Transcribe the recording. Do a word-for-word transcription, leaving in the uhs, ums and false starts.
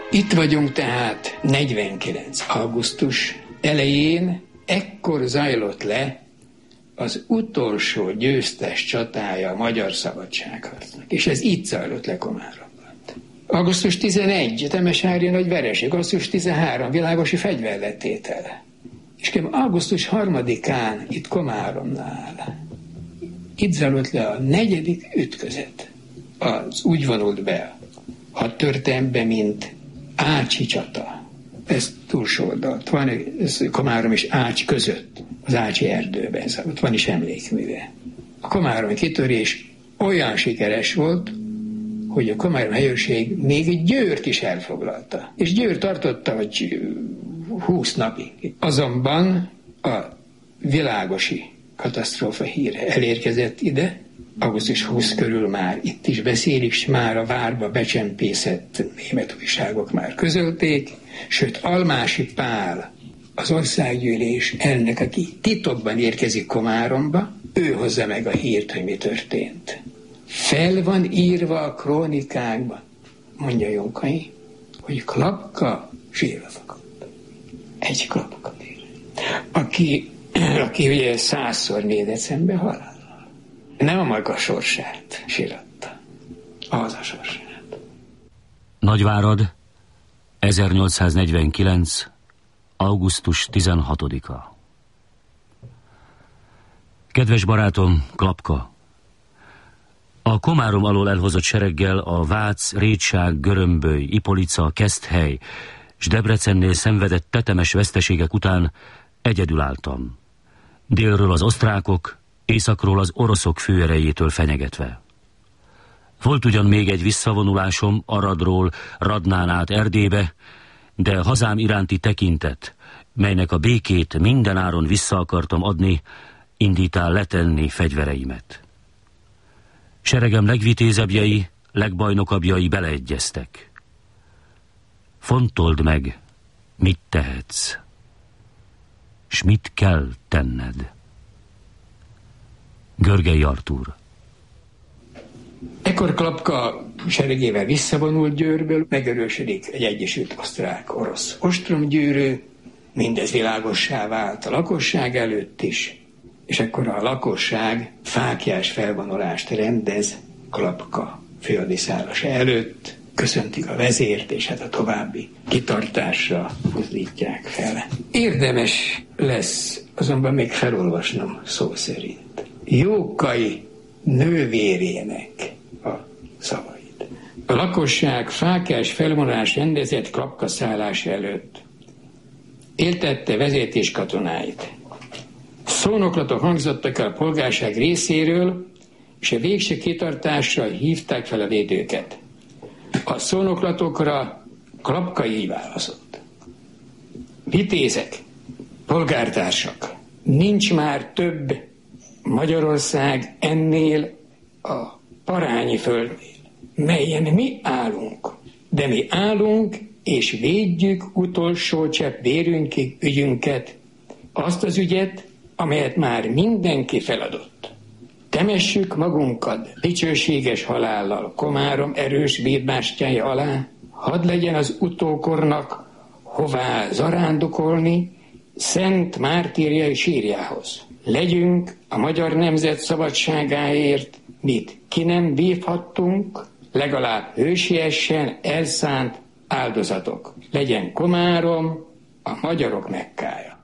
Itt vagyunk tehát negyvenkilenc augusztus elején, ekkor zajlott le az utolsó győztes csatája a magyar szabadságharcnak. És ez itt zajlott le Komáromban. augusztus tizenegy, Temesári nagy vereség, augusztus tizenhárom, világosi fegyverletétel. És kérem, augusztus harmadikán itt Komáromnál itt zajlott le a negyedik ütközet. Az úgy vonult be a hadtörténelembe, mint Ácsi csata. Ez túlsó oldalt van, ez Komárom és Ács között, az Ácsi erdőben, ott van is emlékműve. A komáromi kitörés olyan sikeres volt, hogy a komáromi helyőrség még Győrt is elfoglalta. És Győr tartotta, hogy húsz napig. Azonban a világosi katasztrófa híre elérkezett ide, augusztus huszadika körül már itt is beszélik, és már a várba becsempészett német újságok már közölték, sőt Almási Pál, az országgyűlés elnök, aki titokban érkezik Komáromba, ő hozza meg a hírt, hogy mi történt. Fel van írva a krónikákban, mondja Jókai, hogy Klapka sírva fakadt. Egy Klapka ér. Aki, aki ugye százszor nézett szembe halállal. Nem a maga sorsát síratta, az a sorsát. Nagyvárad, ezernyolcszáznegyvenkilenc. augusztus tizenhatodika. Kedves barátom, Klapka! A Komárom alól elhozott sereggel a Vác, Rétság, Görömböly, Ipolica, Keszthely és Debrecennél szenvedett tetemes veszteségek után egyedül álltam. Délről az osztrákok, északról az oroszok főerejétől fenyegetve. Volt ugyan még egy visszavonulásom Aradról Radnán át Erdélybe, de hazám iránti tekintet, melynek a békét minden áron vissza akartam adni, indítál letenni fegyvereimet. Seregem legvitézebbjei, legbajnokabbjai beleegyeztek. Fontold meg, mit tehetsz, s mit kell tenned. Görgei Artúr. Ekkor Klapka seregével visszavonult Győrből, megerősödik egy egyesült osztrák-orosz ostromgyűrű, mindez világossá vált a lakosság előtt is, és ekkor a lakosság fáklyás felvonulást rendez Klapka főhadiszállása előtt, köszöntik a vezért, és hát a további kitartásra buzdítják fel. Érdemes lesz azonban még felolvasnom szó szerint Jókai nővérének a szavait. A lakosság fáklyás felvonulás rendezett Klapka szállása előtt. Éltette vezértés katonáit. Szónoklatok hangzottak el a polgárság részéről, és a végső kitartásra hívták fel a védőket. A szónoklatokra Klapka így válaszolt. Vitézek, polgártársak, nincs már több Magyarország ennél a parányi földnél, melyen mi állunk, de mi állunk és védjük utolsó csepp vérünkig ügyünket, azt az ügyet, amelyet már mindenki feladott. Temessük magunkat dicsőséges halállal Komárom erős védmástyái alá, hadd legyen az utókornak hová zarándokolni szent mártírjai sírjához. Legyünk a magyar nemzet szabadságáért, mit ki nem vívhattunk, legalább hősiesen elszánt áldozatok. Legyen Komárom a magyarok Mekkája.